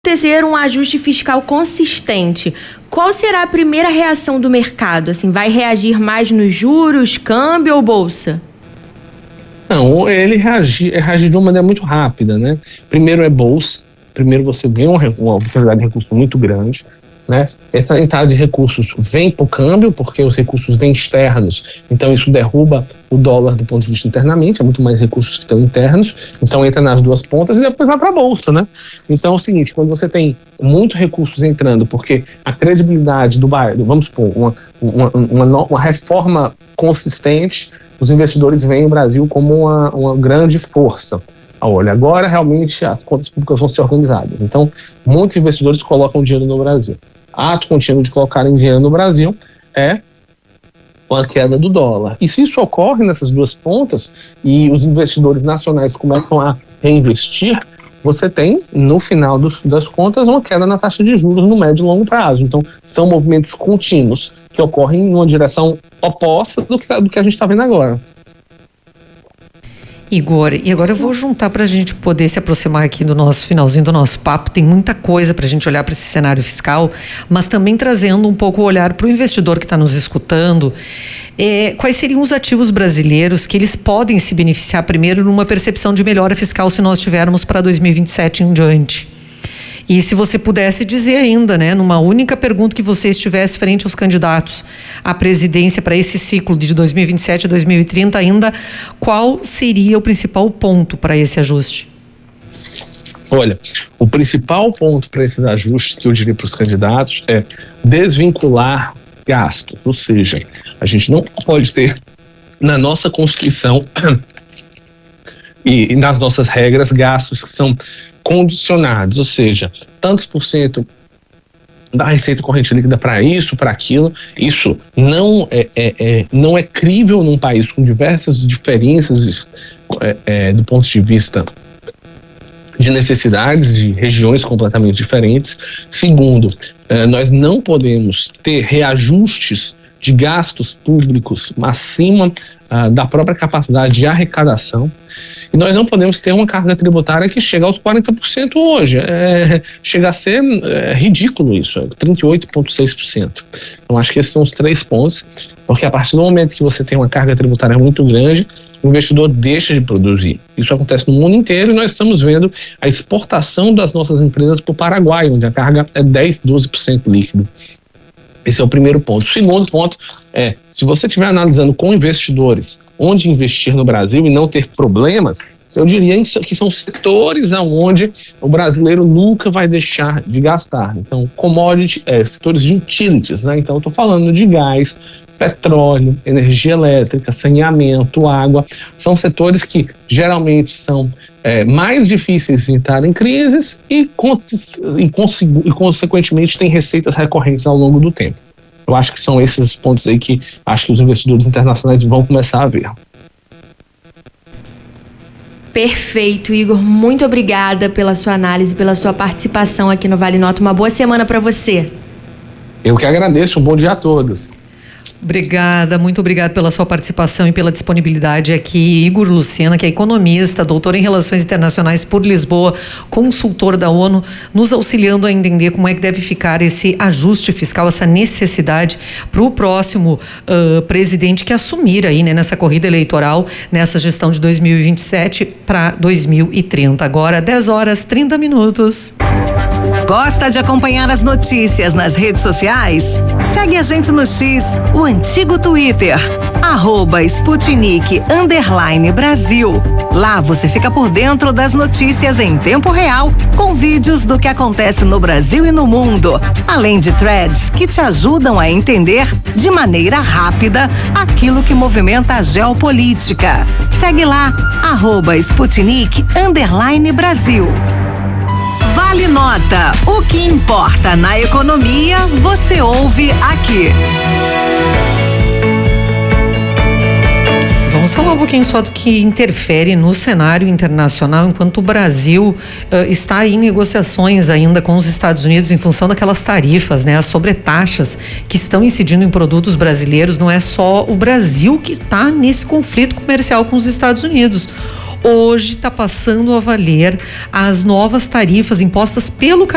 acontecer um ajuste fiscal consistente, qual será a primeira reação do mercado? Assim, vai reagir mais nos juros, câmbio ou bolsa? Não, ele reagir de uma maneira muito rápida, né? Primeiro é bolsa, primeiro você ganha uma oportunidade de recurso muito grande, né? Essa entrada de recursos vem para o câmbio, porque os recursos vêm externos, então isso derruba o dólar do ponto de vista internamente, é muito mais recursos que estão internos, então entra nas duas pontas e depois vai para a bolsa, né? Então é o seguinte, quando você tem muitos recursos entrando, porque a credibilidade do bairro, vamos supor, uma reforma consistente, os investidores veem o Brasil como uma grande força. Olha, agora realmente as contas públicas vão ser organizadas. Então, muitos investidores colocam dinheiro no Brasil. Ato contínuo de colocarem dinheiro no Brasil é uma queda do dólar. E se isso ocorre nessas duas pontas e os investidores nacionais começam a reinvestir, você tem, no final das contas, uma queda na taxa de juros no médio e longo prazo. Então, são movimentos contínuos que ocorrem em uma direção oposta do que a gente está vendo agora. Igor, e agora eu vou juntar para a gente poder se aproximar aqui do nosso finalzinho do nosso papo. Tem muita coisa para a gente olhar para esse cenário fiscal, mas também trazendo um pouco o olhar para o investidor que está nos escutando. Quais seriam os ativos brasileiros que eles podem se beneficiar primeiro numa percepção de melhora fiscal se nós tivermos para 2027 em diante? E se você pudesse dizer ainda, né, numa única pergunta que você estivesse frente aos candidatos à presidência para esse ciclo de 2027 a 2030 ainda, qual seria o principal ponto para esse ajuste? Olha, o principal ponto para esses ajustes que eu diria para os candidatos é desvincular gastos, ou seja, a gente não pode ter na nossa Constituição e nas nossas regras gastos que são condicionados, ou seja, tantos por cento da receita corrente líquida para isso, para aquilo. Isso não é crível num país com diversas diferenças do ponto de vista de necessidades de regiões completamente diferentes. Segundo, nós não podemos ter reajustes de gastos públicos acima da própria capacidade de arrecadação. E nós não podemos ter uma carga tributária que chega aos 40% hoje. Chega a ser ridículo isso, 38,6%. Então acho que esses são os 3 pontos, porque a partir do momento que você tem uma carga tributária muito grande, o investidor deixa de produzir. Isso acontece no mundo inteiro e nós estamos vendo a exportação das nossas empresas para o Paraguai, onde a carga é 10%, 12% líquido. Esse é o primeiro ponto. O segundo ponto é, se você estiver analisando com investidores onde investir no Brasil e não ter problemas, eu diria que são setores onde o brasileiro nunca vai deixar de gastar. Então, commodity, setores de utilities, né? Então, eu estou falando de gás, petróleo, energia elétrica, saneamento, água. São setores que geralmente são mais difíceis de entrar em crises e consequentemente, têm receitas recorrentes ao longo do tempo. Eu acho que são esses pontos aí que acho que os investidores internacionais vão começar a ver. Perfeito, Igor. Muito obrigada pela sua análise, pela sua participação aqui no Vale Nota. Uma boa semana para você. Eu que agradeço. Um bom dia a todos. Obrigada, muito obrigada pela sua participação e pela disponibilidade aqui. Igor Lucena, que é economista, doutor em Relações Internacionais por Lisboa, consultor da ONU, nos auxiliando a entender como é que deve ficar esse ajuste fiscal, essa necessidade para o próximo presidente que assumir aí, né, nessa corrida eleitoral, nessa gestão de 2027 para 2030. Agora, 10h30. Gosta de acompanhar as notícias nas redes sociais? Segue a gente no X, o antigo Twitter, @Sputnik_Brasil. Lá você fica por dentro das notícias em tempo real, com vídeos do que acontece no Brasil e no mundo, além de threads que te ajudam a entender de maneira rápida aquilo que movimenta a geopolítica. Segue lá, @Sputnik_Brasil. Vale Nota. O que importa na economia, você ouve aqui. Vamos falar um pouquinho só do que interfere no cenário internacional, enquanto o Brasil está em negociações ainda com os Estados Unidos em função daquelas tarifas, né, as sobretaxas que estão incidindo em produtos brasileiros. Não é só o Brasil que está nesse conflito comercial com os Estados Unidos. Hoje está passando a valer as novas tarifas impostas pelo